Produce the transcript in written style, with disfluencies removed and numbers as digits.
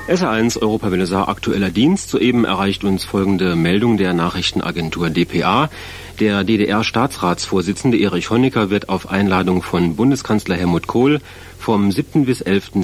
SR1 Europawelle Saar, aktueller Dienst. Soeben erreicht uns folgende Meldung der Nachrichtenagentur dpa. Der DDR-Staatsratsvorsitzende Erich Honecker wird auf Einladung von Bundeskanzler Helmut Kohl vom 7. bis 11.